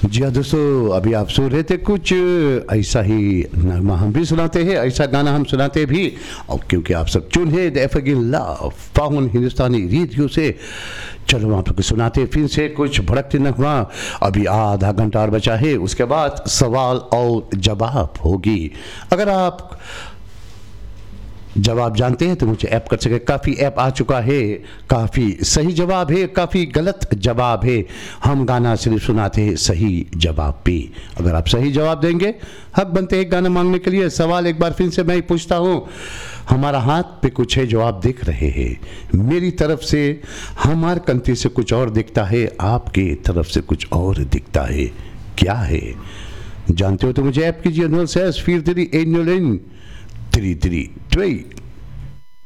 जी हाँ दोस्तों, अभी आप सुन रहे थे कुछ ऐसा ही नगमा हम भी सुनाते हैं, ऐसा गाना हम सुनाते भी। और क्योंकि आप सब चुन है एफगिन लव फाउन हिंदुस्तानी रेडियो से, चलो वहाँ पर सुनाते फिर से कुछ भड़कते नगमा। अभी आधा घंटा और बचा है, उसके बाद सवाल और जवाब होगी। अगर आप जवाब जानते हैं तो मुझे ऐप कर सके। काफ़ी ऐप आ चुका है, काफ़ी सही जवाब है, काफ़ी गलत जवाब है। हम गाना सिर्फ सुनाते हैं सही जवाब पे। अगर आप सही जवाब देंगे, हक बनते हैं गाना मांगने के लिए। सवाल एक बार फिर से मैं ही पूछता हूँ। हमारा हाथ पे कुछ है जो आप देख रहे हैं, मेरी तरफ से हमार कंट्री से कुछ और दिखता है, आपके तरफ से कुछ और दिखता है। क्या है जानते हो तो मुझे ऐप कीजिए 0643 809 333।